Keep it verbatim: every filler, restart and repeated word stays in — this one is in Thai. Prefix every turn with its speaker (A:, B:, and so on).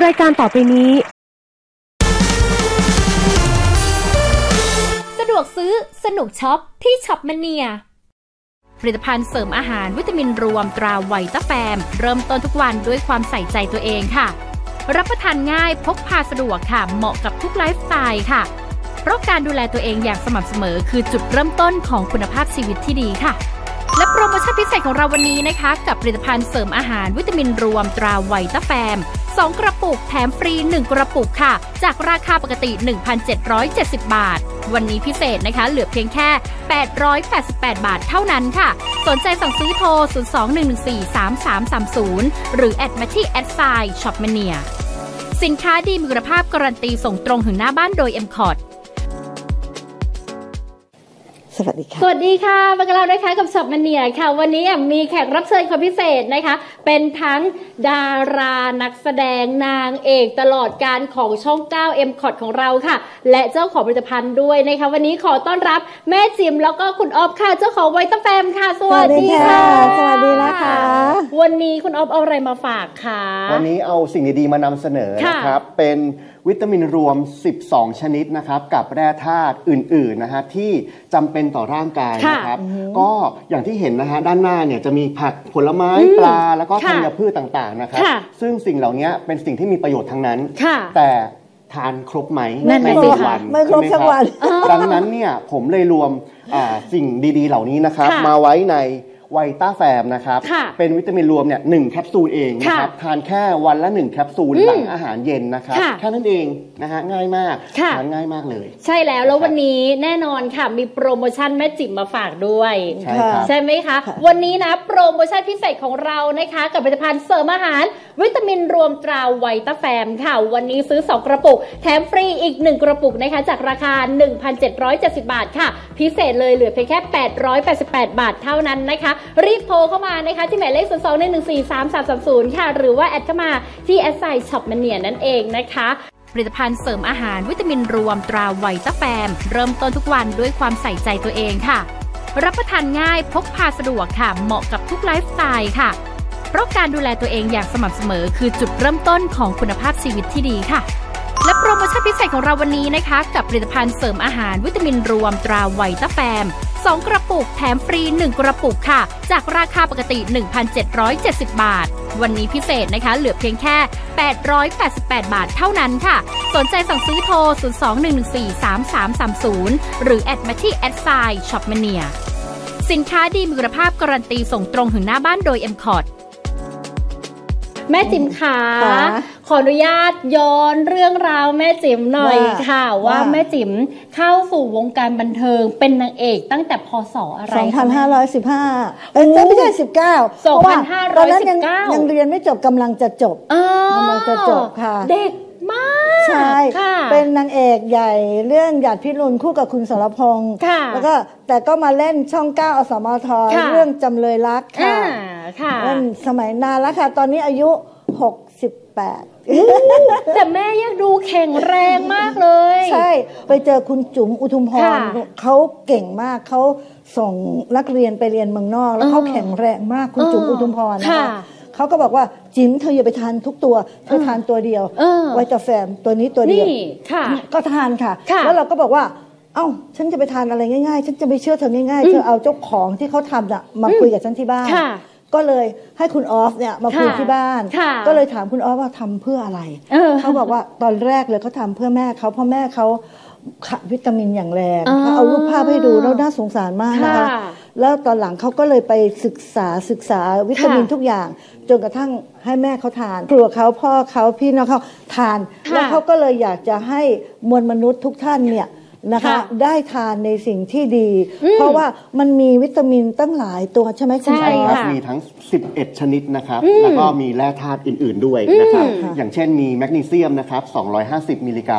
A: รายการต่อไปนี้
B: สะดวกซื้อสนุกช็อปที่ช็อปมเนียผลิตภัณฑ์เสริมอาหารวิตามินรวมตราไวต้าแฟมเริ่มต้นทุกวันด้วยความใส่ใจตัวเองค่ะรับประทานง่ายพกพาสะดวกค่ะเหมาะกับทุกไลฟ์สไตล์ค่ะเพราะการดูแลตัวเองอย่างสม่ำเสมอคือจุดเริ่มต้นของคุณภาพชีวิตที่ดีค่ะและโปรโมชั่นพิเศษของเราวันนี้นะคะกับผลิตภัณฑ์เสริมอาหารวิตามินรวมตราไวต้าแฟมสองกระปุกแถมฟรีหนึ่งกระปุกค่ะจากราคาปกติ หนึ่งพันเจ็ดร้อยเจ็ดสิบ บาทวันนี้พิเศษนะคะเหลือเพียงแค่แปดร้อยแปดสิบแปดบาทเท่านั้นค่ะสนใจสั่งซื้อโทรศูนย์ สอง หนึ่ง หนึ่ง สี่ สาม สาม สาม ศูนย์หรือแอดมาที่แอดไซน์ช็อปมเนียสินค้าดีมีคุณภาพการันตีส่งตรงถึงหน้าบ้านโดย เอ็ม คอร์ด
C: สวัสดีค่ะ
B: สวัสดีค่ะมากับเรานะคะกับช็อปมเนียค่ะวันนี้มีแขกรับเชิญคนพิเศษนะคะเป็นทั้งดารานักแสดงนางเอกตลอดการของช่องเก้า เอ็ม คอร์ด ของเราค่ะและเจ้าของผลิตภัณฑ์ด้วยนะคะวันนี้ขอต้อนรับแม่จิมแล้วก็คุณออฟค่ะเจ้าของไวต้าแฟมค่ะสวัสดีค่ะ
C: สวัสดีนะคะ
B: วันนี้คุณออฟเอาอะไรมาฝากคะ
D: วันนี้เอาสิ่งดีๆมานำเสนอนะครับเป็นวิตามินรวมสิบสองชนิดนะครับกับแร่ธาตุอื่นๆนะฮะที่จำเป็นต่อร่างกายนะครับก็อย่างที่เห็นนะฮะด้านหน้าเนี่ยจะมีผักผลไม้ปลาแล้วก็ธัญพืชต่างๆนะครับซึ่งสิ่งเหล่านี้เป็นสิ่งที่มีประโยชน์ทั้งนั้นแต่ทานครบไหม
C: ในทุกวันไม่ครบทุกวัน
D: ดังนั้นเนี่ยผมเลยรวมสิ่งดีๆเหล่านี้นะครับมาไว้ในไวต้าแฟมนะครับเป็นวิตามินรวมเนี่ยหนึ่งแคปซูลเองนะครับทานแค่วันละหนึ่งแคปซูลหลังอาหารเย็นนะครับแค่นั้นเองนะฮะง่ายมากทานง่ายมากเลย
B: ใช่แล้วแล้ววันนี้แน่นอนค่ะมีโปรโมชั่นแม่จิ๋มมาฝากด้วย
D: ใช่ครับ
B: ใช่ไหมคะวันนี้นะโปรโมชั่นพิเศษของเรานะคะกับผลิตภัณฑ์เสริมอาหารวิตามินรวมตราไวต้าแฟมค่ะวันนี้ซื้อสองกระปุกแถมฟรีอีกหนึ่งกระปุกนะคะจากราคา หนึ่งพันเจ็ดร้อยเจ็ดสิบ บาทค่ะพิเศษเลยเหลือเพียงแค่แปดร้อยแปดสิบแปดบาทเท่านั้นนะคะรีบโทรเข้ามานะคะที่หมายเลข ศูนย์ สอง หนึ่ง หนึ่ง สี่ สาม สาม สาม ศูนย์ ค่ะหรือว่าแอดเข้ามาที่แอดไซน์ช็อปมเนียนั่นเองนะคะผลิตภัณฑ์เสริมอาหารวิตามินรวมตราไวต้าแฟมเริ่มต้นทุกวันด้วยความใส่ใจตัวเองค่ะรับประทานง่ายพกพาสะดวกค่ะเหมาะกับทุกไลฟ์สไตล์ค่ะเพราะการดูแลตัวเองอย่างสม่ำเสมอคือจุดเริ่มต้นของคุณภาพชีวิตที่ดีค่ะและโปรโมชั่นพิเศษของเราวันนี้นะคะกับผลิตภัณฑ์เสริมอาหารวิตามินรวมตราไวต้าแฟมสองกระปุกแถมฟรีหนึ่งกระปุกค่ะจากราคาปกติ หนึ่งพันเจ็ดร้อยเจ็ดสิบ บาทวันนี้พิเศษนะคะเหลือเพียงแค่แปดร้อยแปดสิบแปดบาทเท่านั้นค่ะสนใจสั่งซื้อโทรศูนย์ สอง หนึ่ง หนึ่ง สี่ สาม สาม สาม ศูนย์หรือแอดมาที่แอดไซน์ช็อปมเนียสินค้าดีมีคุณภาพการันตีส่งตรงถึงหน้าบ้านโดย เอ็ม คอร์ด แม่จิ๋มขาขออนุญาตย้อนเรื่องราวแม่จิ๋มหน่อยค่ะว่าแม่จิ๋มเข้าสู่วงการบันเทิงเป็นนางเอกตั้งแต่พ.ศ.อะไร
C: สองพันห้าร้อยสิบห้าเอ้ยไม่ใช่สิบเก้า
B: สองพันห้าร้อยสิบเก้า
C: ยังเรียนไม่จบกำลังจะจบกำลังจะจบค่ะ
B: เด็กมาก
C: ใช่เป็นนางเอกใหญ่เรื่องหยาดพิรุณคู่กับคุณสรพงษ์แล้วก็แต่ก็มาเล่นช่องเก้าอสมทเรื่องจำเลยรักค่ะเล่นสมัยนานแล้วค่ะตอนนี้อายุหกสิบแปด
B: แต่แม่ยังดูแข็งแรงมากเลย
C: ใช่ไปเจอคุณจุ๋มอุทุมพรเขาเก่งมากเขาส่งนักเรียนไปเรียนเมืองนอกแล้วเขาแข็งแรงมากคุณจุ๋มอุทุมพรนะคะเขาก็บอกว่าจิ๋มเธออย่าไปทานทุกตัวเธอทานตัวเดียวไวต้าแฟมตัวนี้ตัวเดียวก็ทานค่ะแล้วเราก็บอกว่าเอ้าฉันจะไปทานอะไรง่ายๆฉันจะไปเชื่อเธอง่ายๆเธอเอาเจ้าของที่เขาทำน่ะมาคุยกับฉันที่บ้านก็เลยให้คุณออฟเนี่ยมาคุยที่บ้านก็เลยถามคุณออฟว่าทำเพื่ออะไรเขาบอกว่าตอนแรกเลยเขาทำเพื่อแม่เขาเพราะแม่เขาขาดวิตามินอย่างแรงเขาเอารูปภาพให้ดูแล้วน่าสงสารมากนะคะแล้วตอนหลังเขาก็เลยไปศึกษาศึกษาวิตามินทุกอย่างจนกระทั่งให้แม่เขาทานครัวเขาพ่อเขาพี่น้องเขาทานแล้วเขาก็เลยอยากจะให้มวลมนุษย์ทุกท่านเนี่ยนะคะได้ทานในสิ่งที่ดีเพราะว่ามันมีวิตามินตั้งหลายตัวใช่ไหมคุณ
D: ใช่ครับมีทั้งสิบเอ็ดชนิดนะครับแล้วก็มีแร่ธาตุอื่นๆด้วยนะครับอย่างเช่นมีแมกนีเซียมนะครับสองร้อยห้าสิบมิลลิกรัม